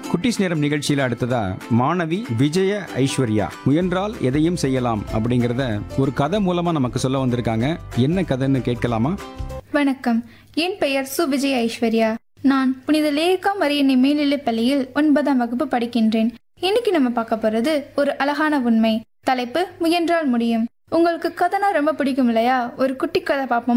குட்டிஸ் நேரம் நிகழ்ச்சியில் அடுத்ததா மாணவி விஜய ஐஸ்வர்யா முயன்றால் எதையும் செய்யலாம் அப்படிங்கிறத ஒரு கதை மூலமா நமக்கு சொல்ல வந்திருக்காங்க. என்ன கதைன்னு கேட்கலாமா? வணக்கம், என் பெயர் சு விஜய் ஐஸ்வர்யா. நான் புனித லேகா மரியன்னை மேல்நிலைப் பள்ளியில் 9ஆம் வகுப்பு படிக்கின்றேன். இன்னைக்கு நம்ம பார்க்க போறது ஒரு அழகான உண்மை. தலைப்பு முயன்றால் முடியும். உங்களுக்கு கதைனா ரொம்ப பிடிக்கும் இல்லையா? ஒரு குட்டி கதை பார்ப்போம்.